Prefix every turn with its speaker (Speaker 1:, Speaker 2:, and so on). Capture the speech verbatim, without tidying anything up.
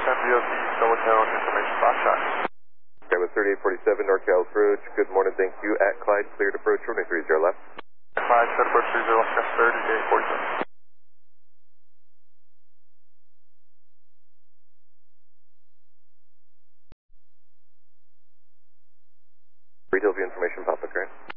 Speaker 1: San Diego East, Silvertown, information box shot.
Speaker 2: Okay, with thirty-eight forty-seven, NorCal approach. Good morning, thank you. At Clyde, cleared approach, runway three zero left.
Speaker 1: Clyde, set approach three zero, thirty-eight forty-seven.
Speaker 2: Retail view information, Papa Crane.